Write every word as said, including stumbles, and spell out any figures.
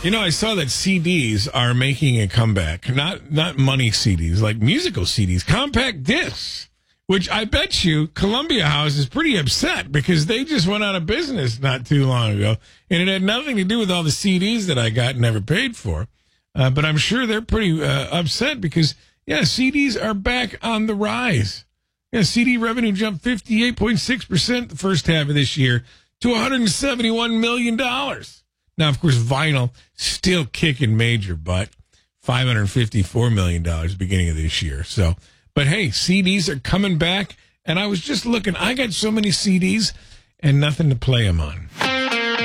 You know, I saw that C Ds are making a comeback. Not not money C Ds, like musical C Ds, compact discs, which I bet you Columbia House is pretty upset because they just went out of business not too long ago. And it had nothing to do with all the C Ds that I got and never paid for. Uh, but I'm sure they're pretty uh, upset because, yeah, C Ds are back on the rise. Yeah, C D revenue jumped fifty-eight point six percent the first half of this year to one hundred seventy-one million dollars. Now, of course, vinyl still kicking major butt, five hundred fifty-four million dollars beginning of this year. So, but hey, C Ds are coming back, and I was just looking. I got so many C Ds and nothing to play them on.